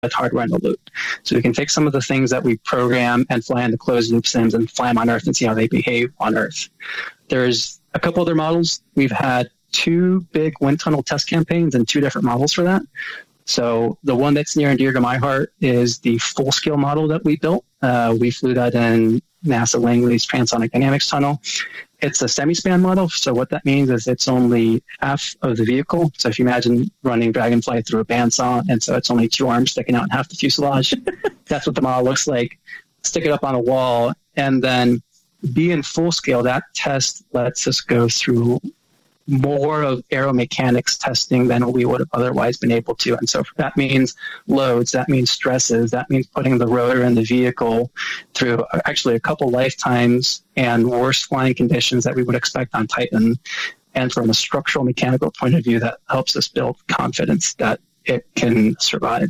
hardware in the loop. So we can take some of the things that we program and fly into closed loop sims and fly them on Earth and see how they behave on Earth. There's a couple other models. We've had 2 big wind tunnel test campaigns and 2 different models for that. So the one that's near and dear to my heart is the full-scale model that we built. We flew that in NASA Langley's Transonic Dynamics Tunnel. It's a semi-span model. So what that means is it's only half of the vehicle. So if you imagine running Dragonfly through a bandsaw, and so it's only 2 arms sticking out in half the fuselage, that's what the model looks like. Stick it up on a wall, and then being full scale, that test lets us go through more of aeromechanics testing than we would have otherwise been able to. And so that means loads, that means stresses, that means putting the rotor in the vehicle through actually a couple lifetimes and worse flying conditions that we would expect on Titan. And from a structural mechanical point of view, that helps us build confidence that it can survive.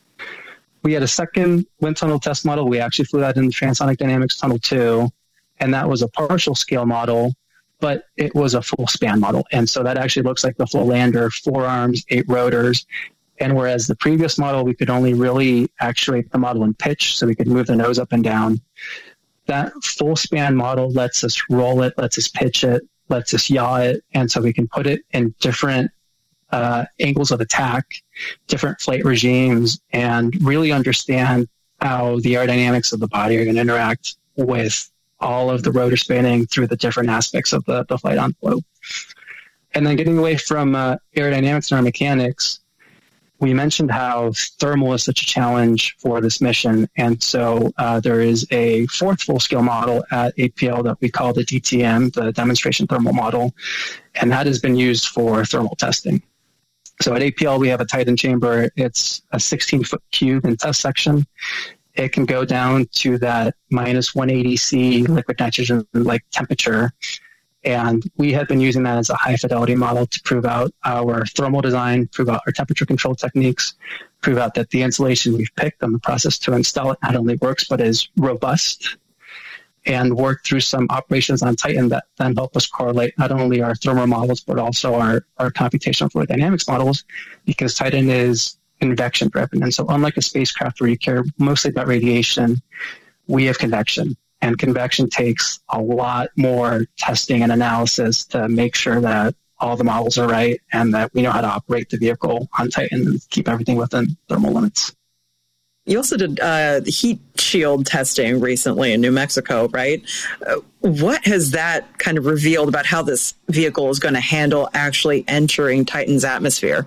We had a second wind tunnel test model. We actually flew that in the Transonic Dynamics Tunnel 2, and that was a partial scale model, but it was a full span model. And so that actually looks like the full lander, 4 arms, 8 rotors. And whereas the previous model, we could only really actuate the model in pitch, so we could move the nose up and down. That full span model lets us roll it, lets us pitch it, lets us yaw it. And so we can put it in different angles of attack, different flight regimes, and really understand how the aerodynamics of the body are going to interact with all of the rotor spinning through the different aspects of the flight envelope. And then getting away from aerodynamics and our mechanics, we mentioned how thermal is such a challenge for this mission. And so there is a 4th full-scale model at APL that we call the DTM, the Demonstration Thermal Model, and that has been used for thermal testing. So at APL, we have a Titan chamber. It's a 16-foot cube in test section. It can go down to that minus 180 C liquid nitrogen like temperature. And we have been using that as a high fidelity model to prove out our thermal design, prove out our temperature control techniques, prove out that the insulation we've picked on the process to install it not only works, but is robust, and work through some operations on Titan that then help us correlate not only our thermal models, but also our computational fluid dynamics models, because Titan is convection driven. And so unlike a spacecraft where you care mostly about radiation, we have convection. And convection takes a lot more testing and analysis to make sure that all the models are right and that we know how to operate the vehicle on Titan and keep everything within thermal limits. You also did heat shield testing recently in New Mexico, right? What has that kind of revealed about how this vehicle is going to handle actually entering Titan's atmosphere?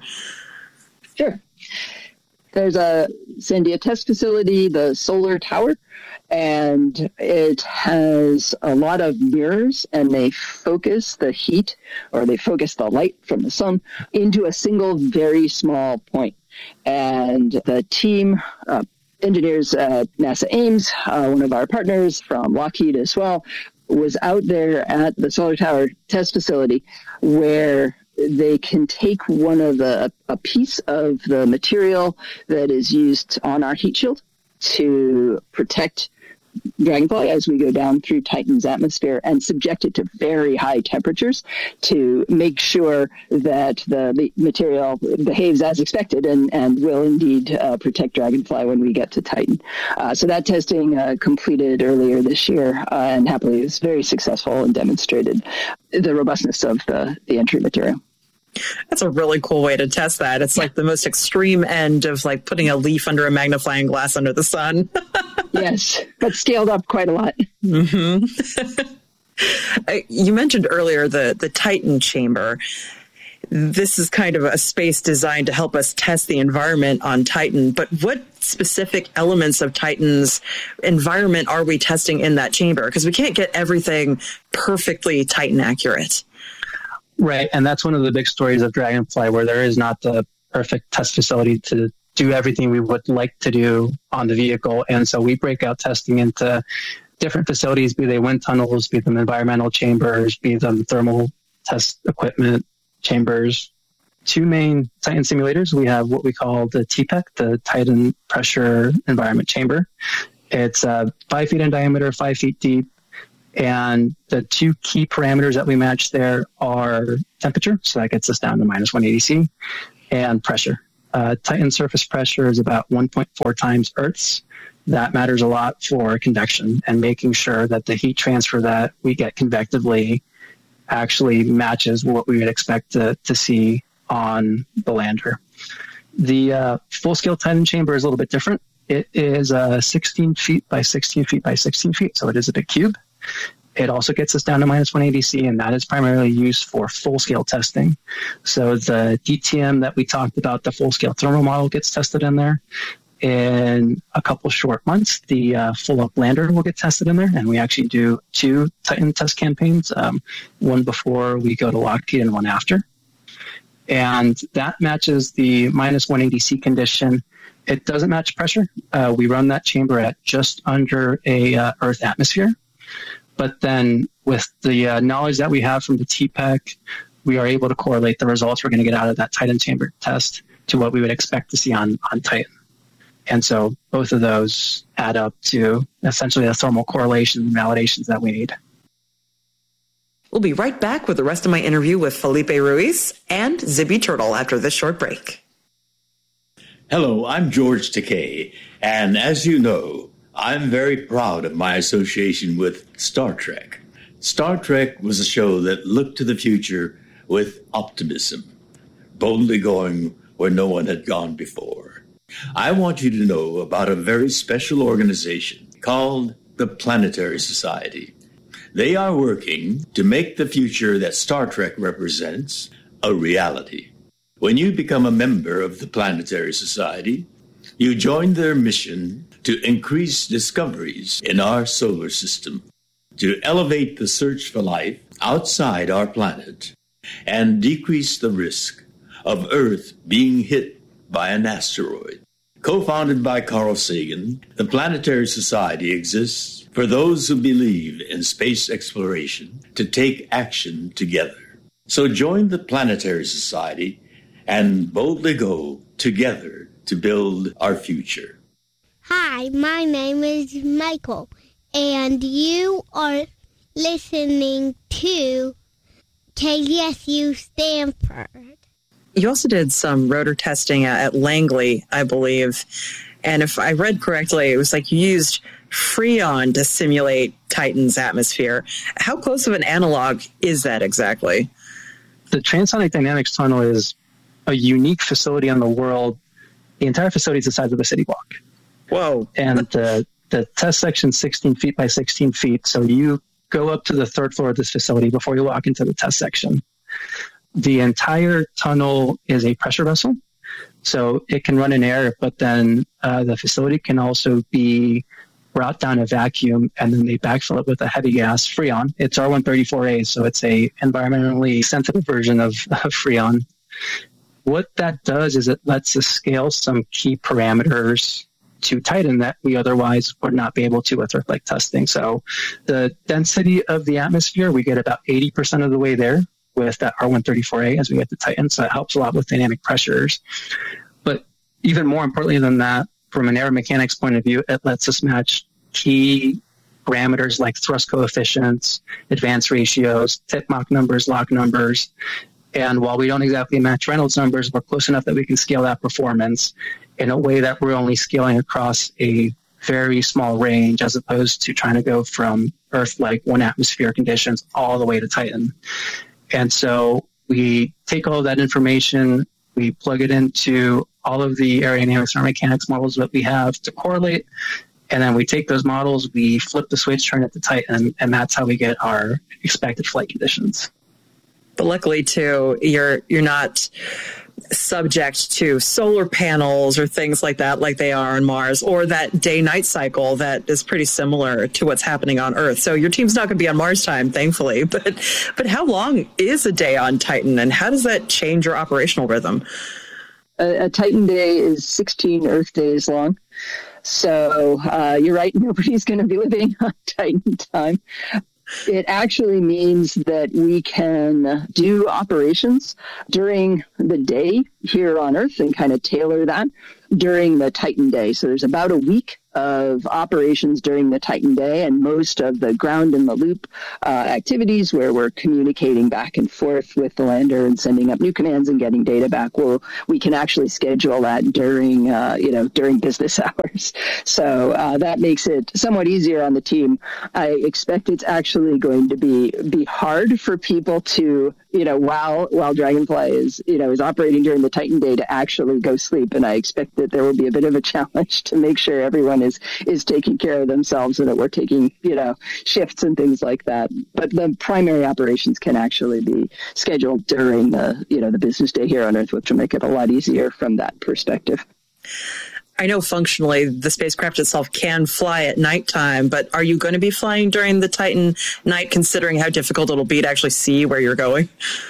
Sure. There's a Sandia test facility, the solar tower, and it has a lot of mirrors, and they focus the heat, or they focus the light from the sun into a single very small point. And the team, engineers at NASA Ames, one of our partners from Lockheed as well, was out there at the solar tower test facility where they can take a piece of the material that is used on our heat shield to protect Dragonfly as we go down through Titan's atmosphere and subject it to very high temperatures to make sure that the material behaves as expected and will indeed protect Dragonfly when we get to Titan. So that testing completed earlier this year and happily was very successful and demonstrated the robustness of the entry material. That's a really cool way to test that. It's like the most extreme end of like putting a leaf under a magnifying glass under the sun. Yes, but scaled up quite a lot. Mm-hmm. You mentioned earlier the Titan chamber. This is kind of a space designed to help us test the environment on Titan. But what specific elements of Titan's environment are we testing in that chamber? Because we can't get everything perfectly Titan accurate. Right, and that's one of the big stories of Dragonfly, where there is not the perfect test facility to do everything we would like to do on the vehicle. And so we break out testing into different facilities, be they wind tunnels, be them environmental chambers, be them thermal test equipment chambers. 2 main Titan simulators. We have what we call the TPEC, the Titan Pressure Environment Chamber. It's 5 feet in diameter, 5 feet deep. And the 2 key parameters that we match there are temperature, so that gets us down to minus 180 C, and pressure. Titan surface pressure is about 1.4 times Earth's. That matters a lot for convection and making sure that the heat transfer that we get convectively actually matches what we would expect to see on the lander. The full-scale Titan chamber is a little bit different. It is 16 feet by 16 feet by 16 feet, so it is a big cube. It also gets us down to minus 180 C, and that is primarily used for full-scale testing. So the DTM that we talked about, the full-scale thermal model, gets tested in there. In a couple short months, the full-up lander will get tested in there, and we actually do 2 Titan test campaigns, one before we go to Lockheed and one after. And that matches the minus 180 C condition. It doesn't match pressure. We run that chamber at just under a Earth atmosphere. But then with the knowledge that we have from the TPEC, we are able to correlate the results we're going to get out of that Titan chamber test to what we would expect to see on Titan. And so both of those add up to essentially the thermal correlation and validations that we need. We'll be right back with the rest of my interview with Felipe Ruiz and Zibby Turtle after this short break. Hello, I'm George Takei, and as you know, I'm very proud of my association with Star Trek. Star Trek was a show that looked to the future with optimism, boldly going where no one had gone before. I want you to know about a very special organization called the Planetary Society. They are working to make the future that Star Trek represents a reality. When you become a member of the Planetary Society, you join their mission to increase discoveries in our solar system, to elevate the search for life outside our planet, and decrease the risk of Earth being hit by an asteroid. Co-founded by Carl Sagan, the Planetary Society exists for those who believe in space exploration to take action together. So join the Planetary Society and boldly go together to build our future. Hi, my name is Michael, and you are listening to KSU Stanford. You also did some rotor testing at Langley, I believe. And if I read correctly, it was like you used Freon to simulate Titan's atmosphere. How close of an analog is that exactly? The Transonic Dynamics Tunnel is a unique facility in the world. The entire facility is the size of a city block. Whoa. And the test section is 16 feet by 16 feet. So you go up to the 3rd floor of this facility before you walk into the test section. The entire tunnel is a pressure vessel, so it can run in air, but then the facility can also be brought down a vacuum, and then they backfill it with a heavy gas, Freon. It's R134A, so it's a environmentally sensitive version of Freon. What that does is it lets us scale some key parameters to Titan that we otherwise would not be able to with Earth-like testing. So the density of the atmosphere, we get about 80% of the way there with that R134A as we get to Titan, so it helps a lot with dynamic pressures. But even more importantly than that, from an aeromechanics point of view, it lets us match key parameters like thrust coefficients, advance ratios, tip Mach numbers, Lock numbers. And while we don't exactly match Reynolds numbers, we're close enough that we can scale that performance in a way that we're only scaling across a very small range as opposed to trying to go from Earth-like 1 atmosphere conditions all the way to Titan. And so we take all of that information, we plug it into all of the aerodynamics and mechanics models that we have to correlate, and then we take those models, we flip the switch, turn it to Titan, and that's how we get our expected flight conditions. But luckily, too, you're not subject to solar panels or things like that, like they are on Mars, or that day-night cycle that is pretty similar to what's happening on Earth. So your team's not going to be on Mars time, thankfully. But how long is a day on Titan, and how does that change your operational rhythm? A Titan day is 16 Earth days long. So you're right, nobody's going to be living on Titan time. It actually means that we can do operations during the day here on Earth and kind of tailor that during the Titan day. So there's about a week of operations during the Titan day and most of the ground in the loop activities where we're communicating back and forth with the lander and sending up new commands and getting data back, we can actually schedule that during business hours. So that makes it somewhat easier on the team. I expect it's actually going to be hard for people to, while Dragonfly is operating during the Titan day, to actually go sleep. And I expect that there will be a bit of a challenge to make sure everyone is taking care of themselves and that we're taking, shifts and things like that. But the primary operations can actually be scheduled during the business day here on Earth, which will make it a lot easier from that perspective. I know functionally the spacecraft itself can fly at nighttime, but are you going to be flying during the Titan night, considering how difficult it'll be to actually see where you're going?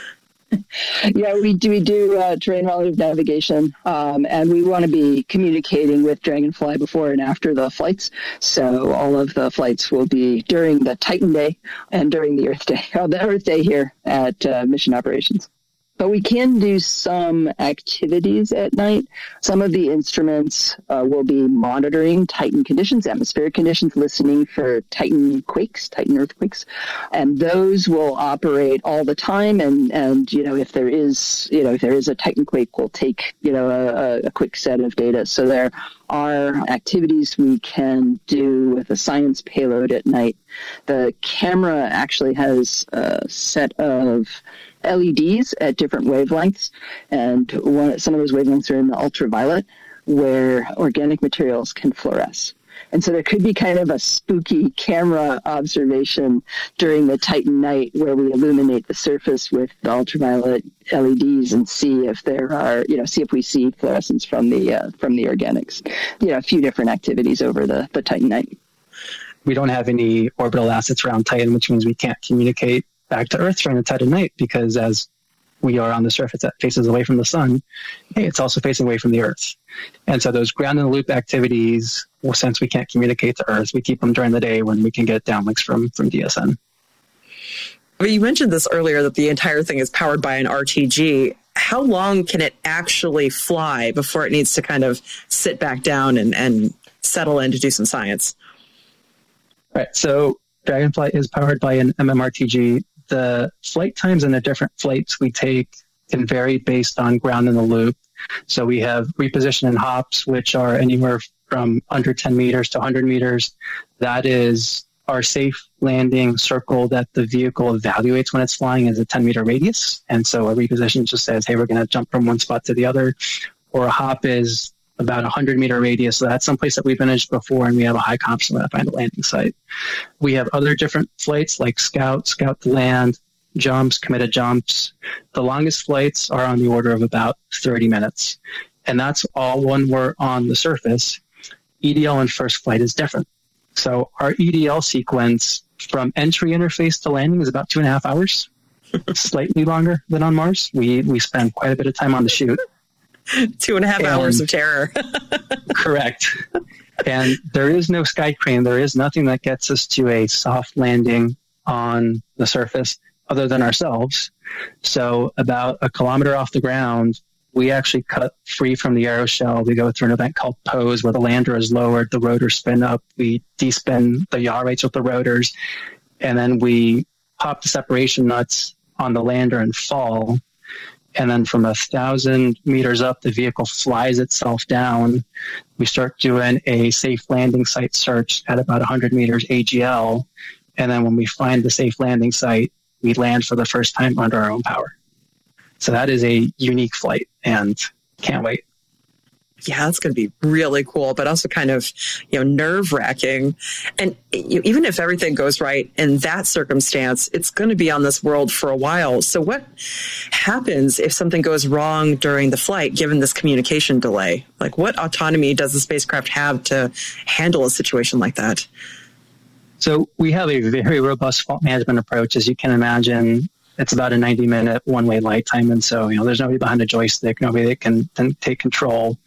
Yeah, we do terrain relative navigation, and we want to be communicating with Dragonfly before and after the flights. So all of the flights will be during the Titan day and during the Earth day here at Mission Operations. But we can do some activities at night. Some of the instruments will be monitoring Titan conditions, atmospheric conditions, listening for Titan quakes, Titan earthquakes, and those will operate all the time. And if there is a Titan quake, we'll take a quick set of data. So there are activities we can do with a science payload at night. The camera actually has a set of LEDs at different wavelengths, and some of those wavelengths are in the ultraviolet, where organic materials can fluoresce. And so there could be kind of a spooky camera observation during the Titan night where we illuminate the surface with the ultraviolet LEDs and see if we see fluorescence from the organics. A few different activities over the Titan night. We don't have any orbital assets around Titan, which means we can't communicate back to Earth during the Titan night, because as we are on the surface that faces away from the sun, it's also facing away from the Earth. And so those ground in the loop activities, well, since we can't communicate to Earth, we keep them during the day when we can get downlinks from DSN. Well, you mentioned this earlier, that the entire thing is powered by an RTG. How long can it actually fly before it needs to kind of sit back down and settle in to do some science? Right. So Dragonfly is powered by an MMRTG. The flight times and the different flights we take can vary based on ground in the loop. So we have reposition and hops, which are anywhere from under 10 meters to 100 meters. That is our safe landing circle that the vehicle evaluates when it's flying as a 10-meter radius. And so a reposition just says, hey, we're going to jump from one spot to the other. Or a hop is about 100-meter radius. So that's someplace that we've managed before, and we have a high confidence to find a landing site. We have other different flights like scout to land, jumps, committed jumps. The longest flights are on the order of about 30 minutes. And that's all when we're on the surface. EDL and first flight is different. So our EDL sequence from entry interface to landing is about 2.5 hours, slightly longer than on Mars. We spend quite a bit of time on the chute. 2.5 hours of terror. Correct. And there is no sky crane. There is nothing that gets us to a soft landing on the surface other than ourselves. So about 1 kilometer off the ground, we actually cut free from the aeroshell. We go through an event called pose, where the lander is lowered, the rotors spin up, we despin the yaw rates with the rotors, and then we pop the separation nuts on the lander and fall. And then from 1,000 meters up, the vehicle flies itself down. We start doing a safe landing site search at about 100 meters AGL. And then when we find the safe landing site, we land for the first time under our own power. So that is a unique flight, and can't wait. Yeah, that's going to be really cool, but also kind of, nerve-wracking. And even if everything goes right in that circumstance, it's going to be on this world for a while. So what happens if something goes wrong during the flight, given this communication delay? Like, what autonomy does the spacecraft have to handle a situation like that? So we have a very robust fault management approach. As you can imagine, it's about a 90-minute one-way light time. And so, there's nobody behind a joystick, nobody that can take control.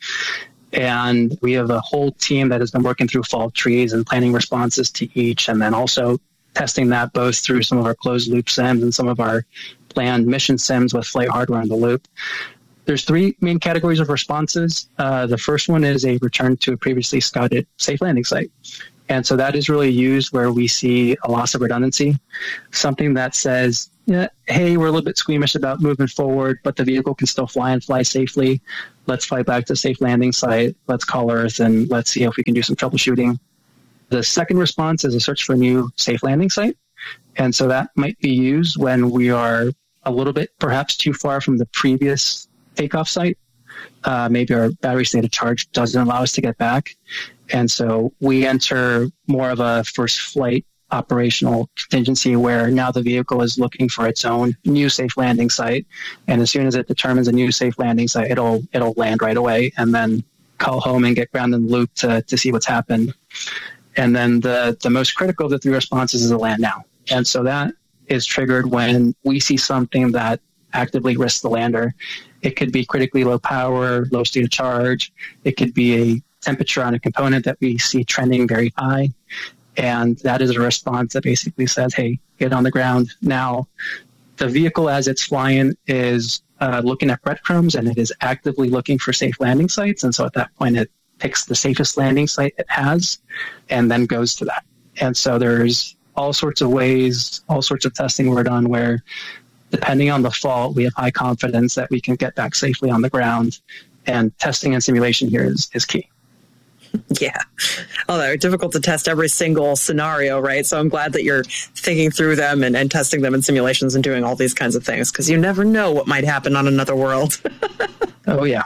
And we have a whole team that has been working through fault trees and planning responses to each, and then also testing that both through some of our closed loop sims and some of our planned mission sims with flight hardware in the loop. There's three main categories of responses. The first one is a return to a previously scouted safe landing site. And so that is really used where we see a loss of redundancy, something that says, yeah, hey, we're a little bit squeamish about moving forward, but the vehicle can still fly and fly safely. Let's fly back to a safe landing site. Let's call Earth and let's see if we can do some troubleshooting. The second response is a search for a new safe landing site. And so that might be used when we are a little bit perhaps too far from the previous takeoff site. Maybe our battery state of charge doesn't allow us to get back. And so we enter more of a first flight operational contingency where now the vehicle is looking for its own new safe landing site. And as soon as it determines a new safe landing site, it'll land right away and then call home and get ground in the loop to see what's happened. And then the most critical of the three responses is a land now. And so that is triggered when we see something that actively risks the lander. It could be critically low power, low state of charge. It could be a temperature on a component that we see trending very high. And that is a response that basically says, hey, get on the ground now. The vehicle, as it's flying, is looking at breadcrumbs, and it is actively looking for safe landing sites. And so at that point, it picks the safest landing site it has and then goes to that. And so there's all sorts of ways, all sorts of testing we're done where, depending on the fault, we have high confidence that we can get back safely on the ground. And testing and simulation here is key. Yeah. Although difficult to test every single scenario, right? So I'm glad that you're thinking through them and testing them in simulations and doing all these kinds of things, because you never know what might happen on another world. Oh, yeah.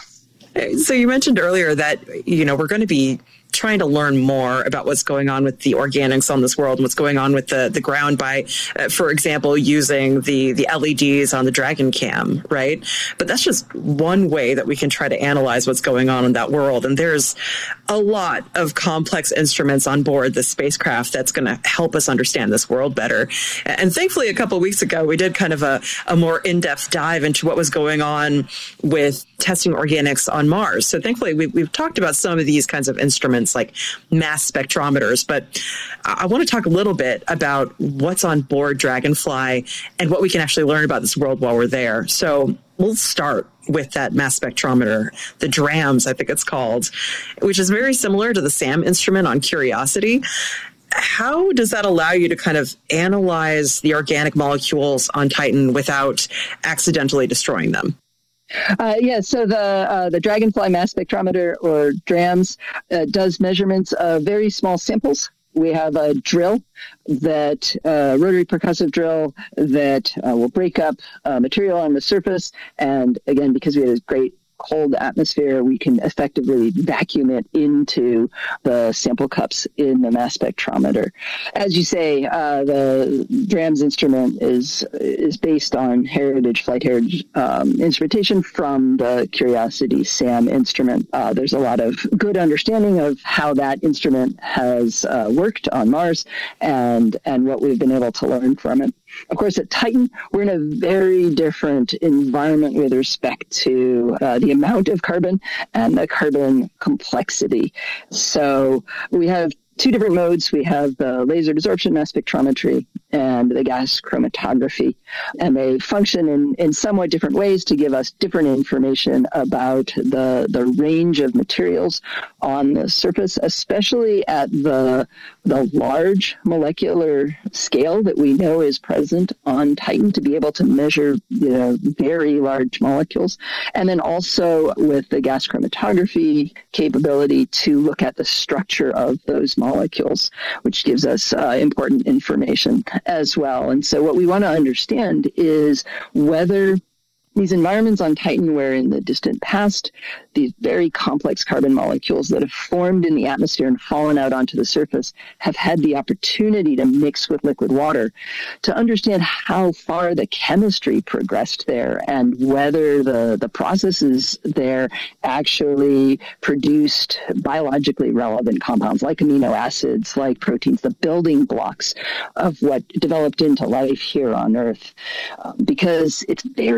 So you mentioned earlier that, we're going to be trying to learn more about what's going on with the organics on this world and what's going on with the ground by, for example, using the LEDs on the Dragon Cam, right? But that's just one way that we can try to analyze what's going on in that world. And there's a lot of complex instruments on board the spacecraft that's going to help us understand this world better. And thankfully, a couple of weeks ago, we did kind of a more in-depth dive into what was going on with testing organics on Mars. So thankfully, we've talked about some of these kinds of instruments like mass spectrometers, but I want to talk a little bit about what's on board Dragonfly and what we can actually learn about this world while we're there. So we'll start with that mass spectrometer, the DRAMS, I think it's called, which is very similar to the SAM instrument on Curiosity. How does that allow you to kind of analyze the organic molecules on Titan without accidentally destroying them? So the Dragonfly mass spectrometer, or DRAMS, does measurements of very small samples. We have a drill that rotary percussive drill that will break up material on the surface. And again, because we have a great cold atmosphere, we can effectively vacuum it into the sample cups in the mass spectrometer. As you say, the DRAMS instrument is based on flight heritage instrumentation from the Curiosity SAM instrument. There's a lot of good understanding of how that instrument has worked on Mars and what we've been able to learn from it. Of course, at Titan, we're in a very different environment with respect to the amount of carbon and the carbon complexity. So we have two different modes. We have the laser desorption mass spectrometry and the gas chromatography, and they function in somewhat different ways to give us different information about the range of materials on the surface, especially at the large molecular scale that we know is present on Titan, to be able to measure very large molecules, and then also with the gas chromatography capability to look at the structure of those molecules, which gives us important information as well. And so what we want to understand is whether these environments on Titan, where in the distant past, these very complex carbon molecules that have formed in the atmosphere and fallen out onto the surface have had the opportunity to mix with liquid water, to understand how far the chemistry progressed there and whether the processes there actually produced biologically relevant compounds like amino acids, like proteins, the building blocks of what developed into life here on Earth. Because it's very hard to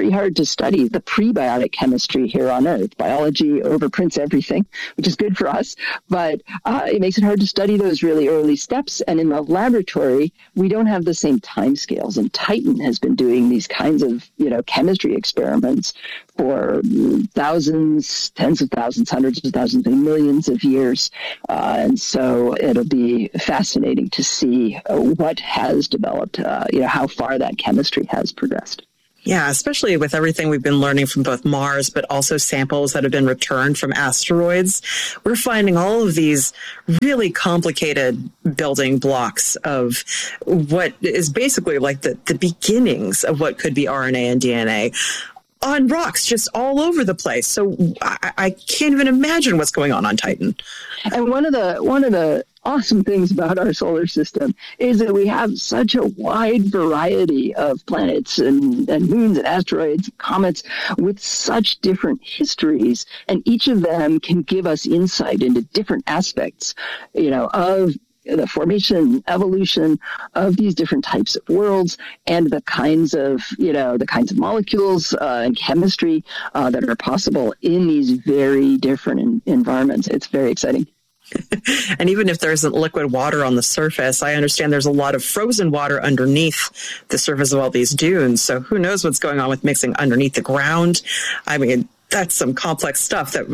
to study the prebiotic chemistry here on Earth. Biology overprints everything, which is good for us, but it makes it hard to study those really early steps. And in the laboratory, we don't have the same timescales. And Titan has been doing these kinds of, chemistry experiments for thousands, tens of thousands, hundreds of thousands, and millions of years. And so it'll be fascinating to see what has developed, how far that chemistry has progressed. Yeah, especially with everything we've been learning from both Mars, but also samples that have been returned from asteroids. We're finding all of these really complicated building blocks of what is basically like the beginnings of what could be RNA and DNA on rocks just all over the place. So I can't even imagine what's going on Titan. And one of the awesome things about our solar system is that we have such a wide variety of planets and moons and asteroids, comets with such different histories, and each of them can give us insight into different aspects, of the formation, evolution of these different types of worlds and the kinds of molecules and chemistry that are possible in these very different environments. It's very exciting. And even if there isn't liquid water on the surface, I understand there's a lot of frozen water underneath the surface of all these dunes. So who knows what's going on with mixing underneath the ground? I mean, that's some complex stuff that,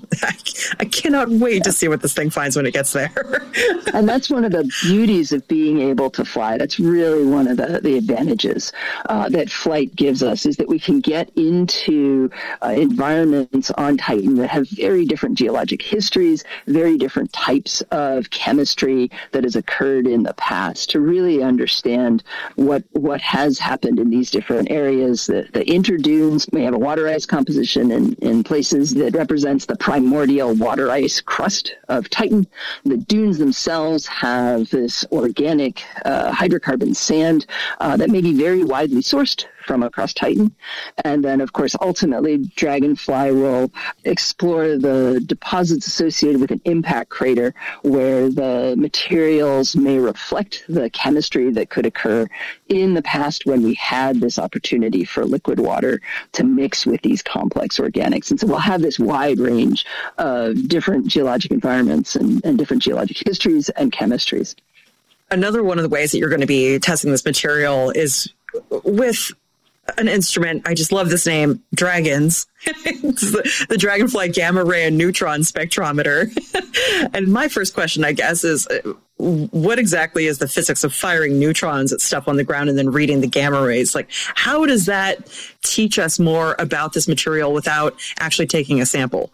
I cannot wait to see what this thing finds when it gets there. And that's one of the beauties of being able to fly. That's really one of the advantages that flight gives us, is that we can get into environments on Titan that have very different geologic histories, very different types of chemistry that has occurred in the past, to really understand what has happened in these different areas. The interdunes may have a water ice composition in places that represents the primordial water ice crust of Titan. The dunes themselves have this organic hydrocarbon sand that may be very widely sourced from across Titan. And then, of course, ultimately, Dragonfly will explore the deposits associated with an impact crater where the materials may reflect the chemistry that could occur in the past when we had this opportunity for liquid water to mix with these complex organics. And so we'll have this wide range of different geologic environments and different geologic histories and chemistries. Another one of the ways that you're going to be testing this material is with an instrument. I just love this name, DRAGONS. It's the Dragonfly Gamma Ray and Neutron Spectrometer. And my first question, I guess, is what exactly is the physics of firing neutrons at stuff on the ground and then reading the gamma rays? Like, how does that teach us more about this material without actually taking a sample?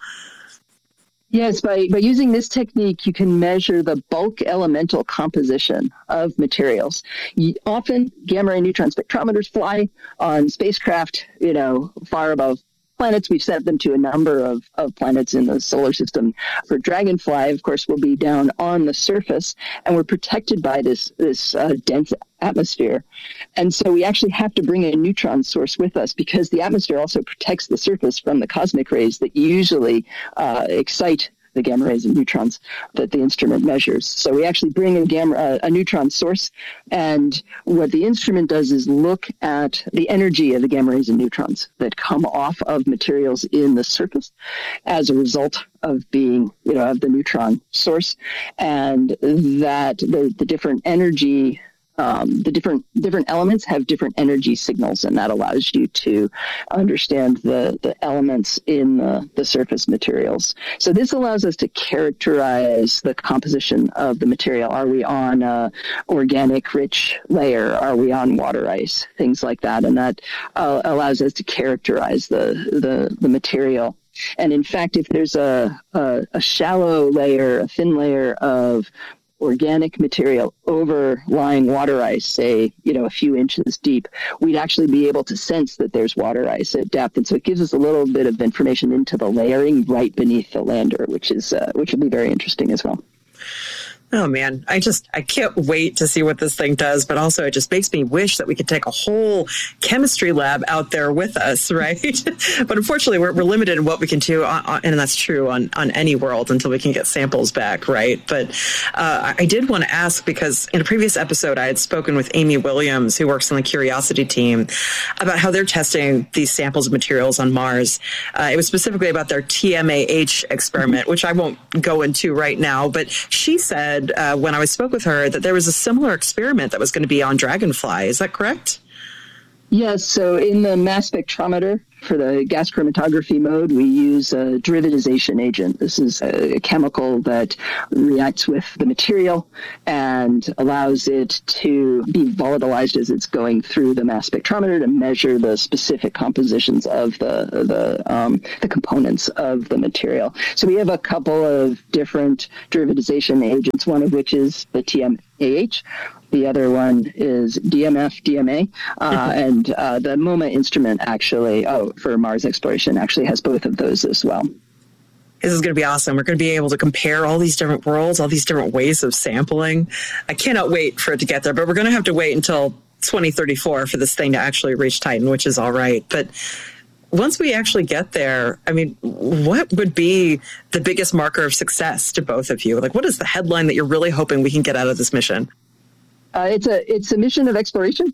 Yes, by using this technique, you can measure the bulk elemental composition of materials. Often, gamma ray neutron spectrometers fly on spacecraft, far above planets. We've sent them to a number of planets in the solar system. For Dragonfly, of course, we'll be down on the surface, and we're protected by this dense atmosphere. And so we actually have to bring a neutron source with us, because the atmosphere also protects the surface from the cosmic rays that usually excite the gamma rays and neutrons that the instrument measures. So we actually bring a neutron source, and what the instrument does is look at the energy of the gamma rays and neutrons that come off of materials in the surface as a result of being, of the neutron source, and that the different energy the different elements have different energy signals, and that allows you to understand the elements in the surface materials. So this allows us to characterize the composition of the material. Are we on a organic rich layer? Are we on water ice? Things like that, and that allows us to characterize the material. And in fact, if there's a shallow layer, a thin layer of organic material overlying water ice, say, a few inches deep, we'd actually be able to sense that there's water ice at depth. And so it gives us a little bit of information into the layering right beneath the lander, which will be very interesting as well. Oh man, I can't wait to see what this thing does, but also it just makes me wish that we could take a whole chemistry lab out there with us, right? But unfortunately, we're limited in what we can do, and that's true on any world until we can get samples back, right? But I did want to ask, because in a previous episode, I had spoken with Amy Williams, who works on the Curiosity team, about how they're testing these samples of materials on Mars. It was specifically about their TMAH experiment, which I won't go into right now, but she said when I spoke with her that there was a similar experiment that was going to be on Dragonfly. Is that correct? Yes. So in the mass spectrometer for the gas chromatography mode, we use a derivatization agent. This is a chemical that reacts with the material and allows it to be volatilized as it's going through the mass spectrometer to measure the specific compositions of the components of the material. So we have a couple of different derivatization agents, one of which is the TMAH. The other one is DMA, and the MOMA instrument actually, for Mars exploration, actually has both of those as well. This is going to be awesome. We're going to be able to compare all these different worlds, all these different ways of sampling. I cannot wait for it to get there, but we're going to have to wait until 2034 for this thing to actually reach Titan, which is all right. But once we actually get there, I mean, what would be the biggest marker of success to both of you? Like, what is the headline that you're really hoping we can get out of this mission? It's a mission of exploration.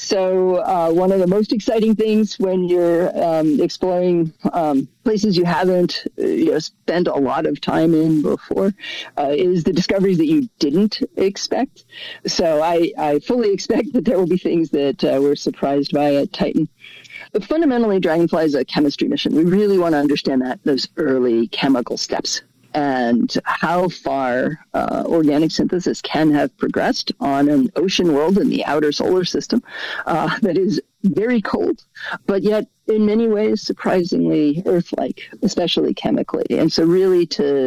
So one of the most exciting things when you're exploring places you haven't spent a lot of time in before is the discoveries that you didn't expect. So I fully expect that there will be things that we're surprised by at Titan. But fundamentally, Dragonfly is a chemistry mission. We really want to understand those early chemical steps and how far organic synthesis can have progressed on an ocean world in the outer solar system that is very cold, but yet in many ways surprisingly Earth-like, especially chemically. And so really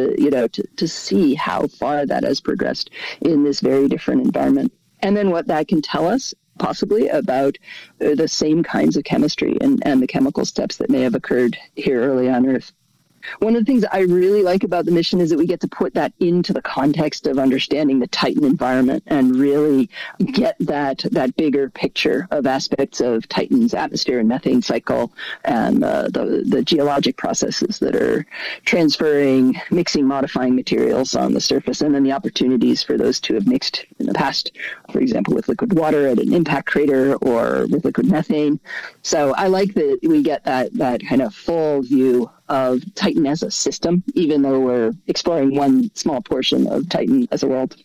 to see how far that has progressed in this very different environment. And then what that can tell us possibly about the same kinds of chemistry and the chemical steps that may have occurred here early on Earth. One of the things that I really like about the mission is that we get to put that into the context of understanding the Titan environment and really get that bigger picture of aspects of Titan's atmosphere and methane cycle and the geologic processes that are transferring, mixing, modifying materials on the surface, and then the opportunities for those to have mixed in the past, for example, with liquid water at an impact crater or with liquid methane. So I like that we get that kind of full view of Titan as a system, even though we're exploring one small portion of Titan as a world.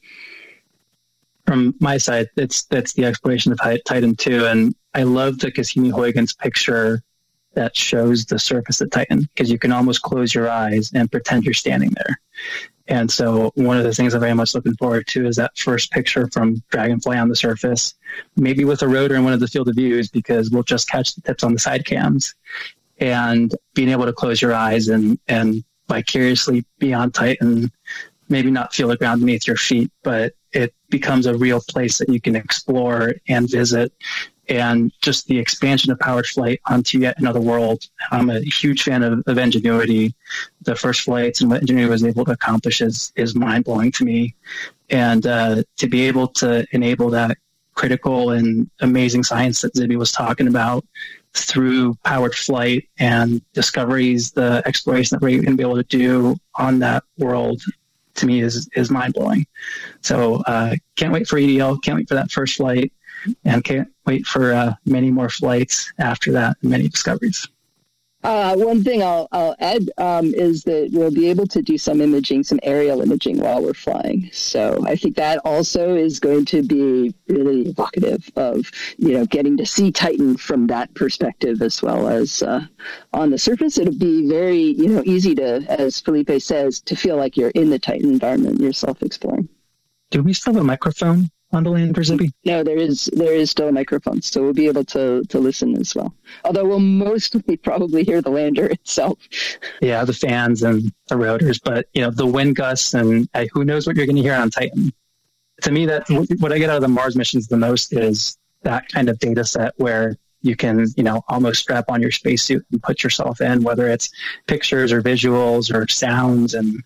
From my side, that's the exploration of Titan too, and I love the Cassini-Huygens picture that shows the surface of Titan, because you can almost close your eyes and pretend you're standing there. And so one of the things I'm very much looking forward to is that first picture from Dragonfly on the surface, maybe with a rotor in one of the field of views, because we'll just catch the tips on the side cams. And being able to close your eyes and vicariously be on Titan, maybe not feel the ground beneath your feet, but it becomes a real place that you can explore and visit. And just the expansion of powered flight onto yet another world. I'm a huge fan of Ingenuity. The first flights and what Ingenuity was able to accomplish is mind-blowing to me. And to be able to enable that critical and amazing science that Zibby was talking about through powered flight and discoveries, the exploration that we're going to be able to do on that world, to me is mind-blowing. So can't wait for EDL, can't wait for that first flight, and can't wait for many more flights after that, and many discoveries. One thing I'll add is that we'll be able to do some imaging, some aerial imaging while we're flying. So I think that also is going to be really evocative of, getting to see Titan from that perspective, as well as on the surface. It'll be very, easy to, as Felipe says, to feel like you're in the Titan environment yourself exploring. Do we still have a microphone on the lander, Zibby? No, there is still a microphone, so we'll be able to listen as well. Although we'll mostly probably hear the lander itself. Yeah, the fans and the rotors, but the wind gusts and who knows what you're going to hear on Titan. To me, that what I get out of the Mars missions the most is that kind of data set where you can, almost strap on your spacesuit and put yourself in, whether it's pictures or visuals or sounds, and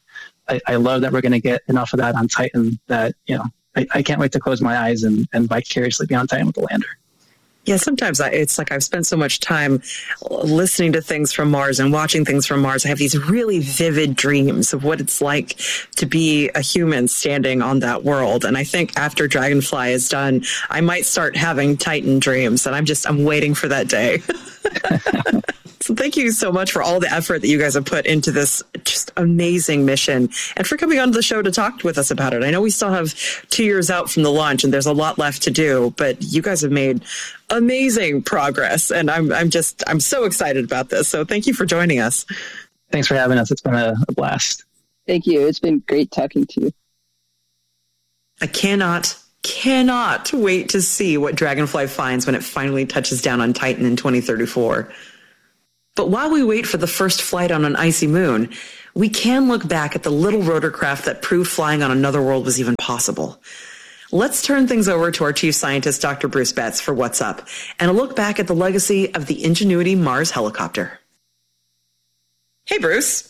I love that we're going to get enough of that on Titan that, I can't wait to close my eyes and vicariously be on Titan with the lander. Yeah, sometimes it's like I've spent so much time listening to things from Mars and watching things from Mars. I have these really vivid dreams of what it's like to be a human standing on that world. And I think after Dragonfly is done, I might start having Titan dreams. And I'm waiting for that day. So thank you so much for all the effort that you guys have put into this just amazing mission and for coming onto the show to talk with us about it. I know we still have 2 years out from the launch and there's a lot left to do, but you guys have made amazing progress. And I'm so excited about this. So thank you for joining us. Thanks for having us. It's been a blast. Thank you. It's been great talking to you. I cannot wait to see what Dragonfly finds when it finally touches down on Titan in 2034. But while we wait for the first flight on an icy moon, we can look back at the little rotorcraft that proved flying on another world was even possible. Let's turn things over to our chief scientist, Dr. Bruce Betts, for What's Up, and a look back at the legacy of the Ingenuity Mars helicopter. Hey, Bruce.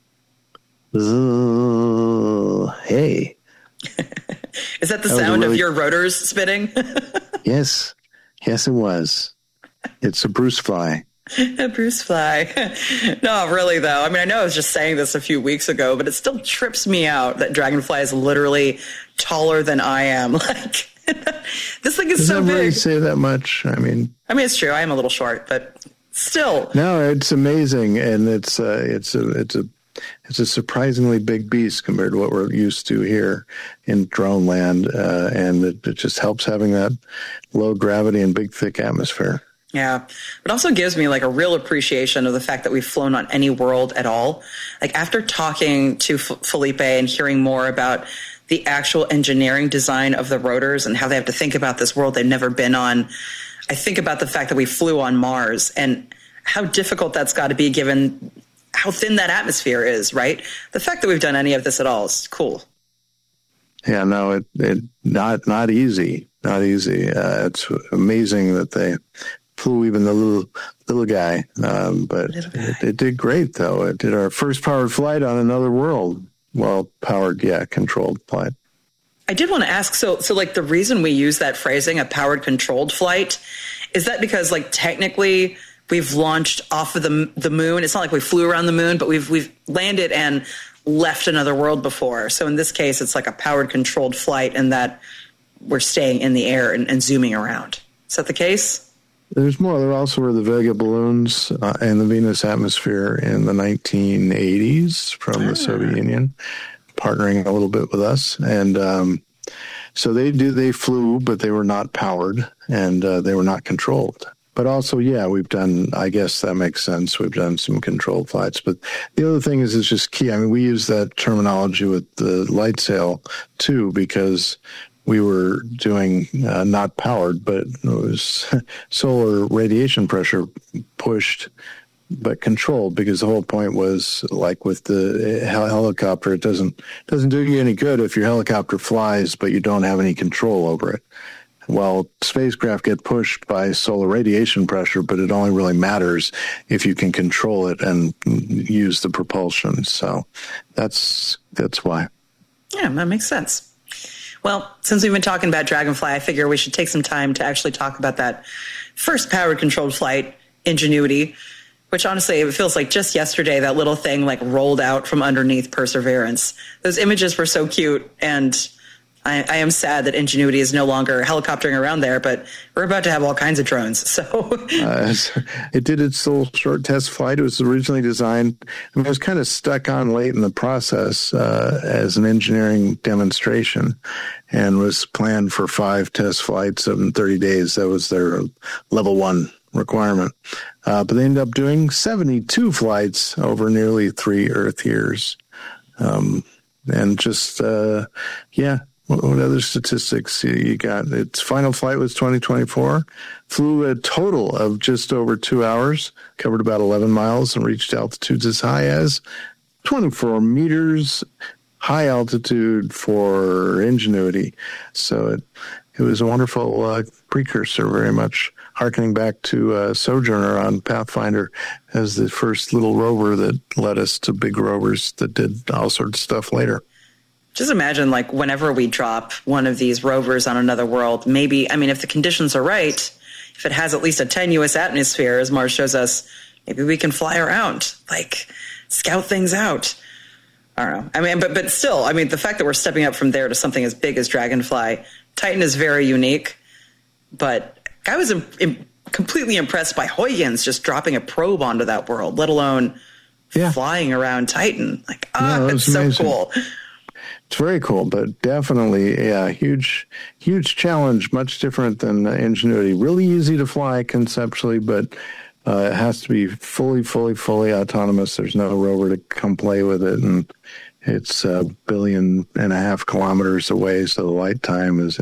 Hey. Is that the sound of your rotors spinning? Yes, it was. It's a Bruce fly. A Bruce fly. No, really, though. I mean, I know I was just saying this a few weeks ago, but it still trips me out that Dragonfly is literally taller than I am. Like, this thing is so big. Doesn't really say that much. I mean, it's true. I am a little short, but still. No, it's amazing, and it's a surprisingly big beast compared to what we're used to here in drone land, and it just helps having that low gravity and big, thick atmosphere. Yeah. It also gives me like a real appreciation of the fact that we've flown on any world at all. Like after talking to Felipe and hearing more about the actual engineering design of the rotors and how they have to think about this world they've never been on, I think about the fact that we flew on Mars and how difficult that's got to be given how thin that atmosphere is, right? The fact that we've done any of this at all is cool. Yeah, no, it not easy. Not easy. It's amazing that they flew even the little guy, but it did great though. It did our first powered flight on another world. Well, powered, controlled flight. I did want to ask, so like the reason we use that phrasing, a powered controlled flight, is that because like technically we've launched off of the moon? It's not like we flew around the moon, but we've landed and left another world before. So in this case, it's like a powered controlled flight in that we're staying in the air and zooming around. Is that the case? There's more. There also were the Vega balloons and the Venus atmosphere in the 1980s from the Soviet Union, partnering a little bit with us. And so they flew, but they were not powered and they were not controlled. But also, we've done, I guess that makes sense. We've done some controlled flights. But the other thing is it's just key. I mean, we use that terminology with the light sail, too, because we were doing not powered, but it was solar radiation pressure pushed, but controlled, because the whole point was like with the helicopter, it doesn't do you any good if your helicopter flies, but you don't have any control over it. Well, spacecraft get pushed by solar radiation pressure, but it only really matters if you can control it and use the propulsion. So that's why. Yeah, that makes sense. Well, since we've been talking about Dragonfly, I figure we should take some time to actually talk about that first powered controlled flight, Ingenuity, which honestly, it feels like just yesterday that little thing like rolled out from underneath Perseverance. Those images were so cute, and I am sad that Ingenuity is no longer helicoptering around there, but we're about to have all kinds of drones. So it did its little short test flight. It was originally designed, it was kind of stuck on late in the process as an engineering demonstration and was planned for 5 test flights in 30 days. That was their level 1 requirement. But they ended up doing 72 flights over nearly 3 Earth years. And just, What other statistics you got? Its final flight was 2024, flew a total of just over 2 hours, covered about 11 miles, and reached altitudes as high as 24 meters, high altitude for Ingenuity. So it was a wonderful precursor, very much harkening back to Sojourner on Pathfinder as the first little rover that led us to big rovers that did all sorts of stuff later. Just imagine, like, whenever we drop one of these rovers on another world, maybe, I mean, if the conditions are right, if it has at least a tenuous atmosphere, as Mars shows us, maybe we can fly around, like, scout things out. I don't know. I mean, but still, I mean, the fact that we're stepping up from there to something as big as Dragonfly, Titan is very unique, but I was completely impressed by Huygens just dropping a probe onto that world, let alone flying around Titan. Like, it's so cool. It's very cool, but definitely, huge challenge, much different than Ingenuity. Really easy to fly conceptually, but it has to be fully autonomous. There's no rover to come play with it, and it's 1.5 billion kilometers away, so the light time is,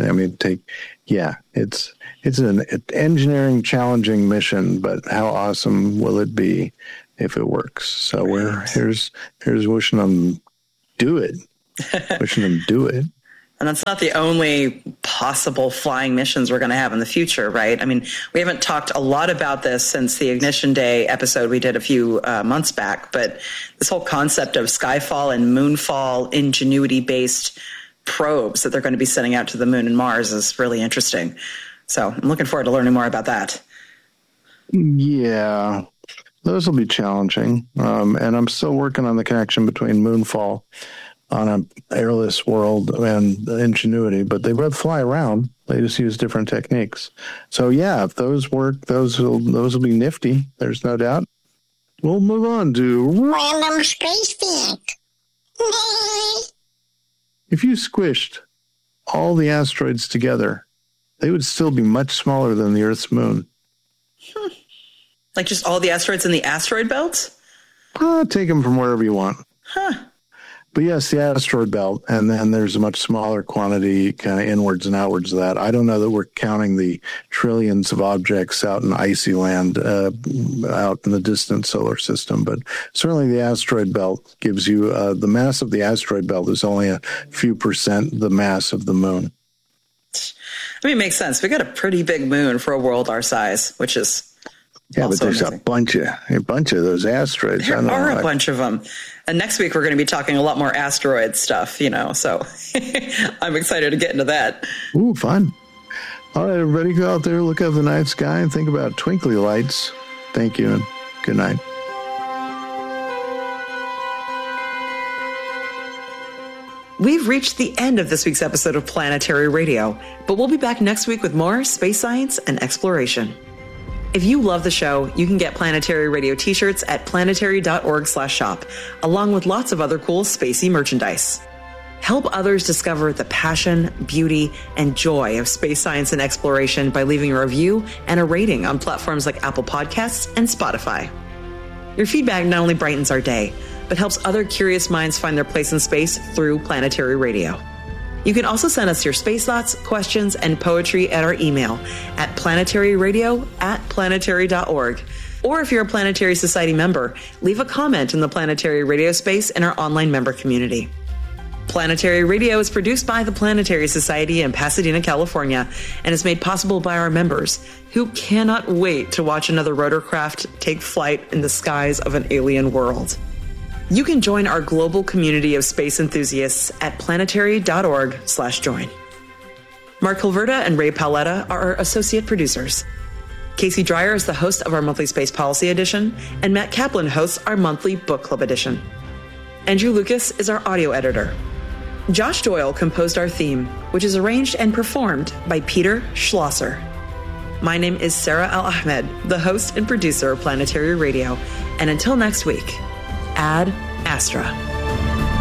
it's an engineering challenging mission, but how awesome will it be if it works? So here's wishing them do it. Wishing them do it. And that's not the only possible flying missions we're going to have in the future, right? I mean, we haven't talked a lot about this since the Ignition Day episode we did a few months back, but this whole concept of Skyfall and Moonfall Ingenuity-based probes that they're going to be sending out to the Moon and Mars is really interesting. So I'm looking forward to learning more about that. Yeah, those will be challenging. And I'm still working on the connection between Moonfall on an airless world and Ingenuity, but they both fly around. They just use different techniques. So yeah, if those work, those will be nifty. There's no doubt. We'll move on to Random Space Fact. If you squished all the asteroids together, they would still be much smaller than the Earth's moon. Like just all the asteroids in the asteroid belt? Take them from wherever you want. Huh. But yes, the asteroid belt, and then there's a much smaller quantity kind of inwards and outwards of that. I don't know that we're counting the trillions of objects out in icy land out in the distant solar system, but certainly the asteroid belt gives you the mass of the asteroid belt is only a few percent the mass of the moon. I mean, it makes sense. We got a pretty big moon for a world our size, which is but there's amazing. a bunch of those asteroids. There are a bunch of them. And next week, we're going to be talking a lot more asteroid stuff, so I'm excited to get into that. Ooh, fun. All right, everybody, go out there, look up the night sky, and think about twinkly lights. Thank you, and good night. We've reached the end of this week's episode of Planetary Radio, but we'll be back next week with more space science and exploration. If you love the show, you can get Planetary Radio t-shirts at planetary.org/shop, along with lots of other cool spacey merchandise. Help others discover the passion, beauty, and joy of space science and exploration by leaving a review and a rating on platforms like Apple Podcasts and Spotify. Your feedback not only brightens our day, but helps other curious minds find their place in space through Planetary Radio. You can also send us your space thoughts, questions, and poetry at our email at planetaryradio@planetary.org. Or if you're a Planetary Society member, leave a comment in the Planetary Radio space in our online member community. Planetary Radio is produced by the Planetary Society in Pasadena, California, and is made possible by our members, who cannot wait to watch another rotorcraft take flight in the skies of an alien world. You can join our global community of space enthusiasts at planetary.org/join. Mark Hilverda and Ray Paoletta are our associate producers. Casey Dreyer is the host of our monthly Space Policy Edition, and Matt Kaplan hosts our monthly Book Club Edition. Andrew Lucas is our audio editor. Josh Doyle composed our theme, which is arranged and performed by Peter Schlosser. My name is Sarah Al-Ahmed, the host and producer of Planetary Radio, and until next week, Ad Astra.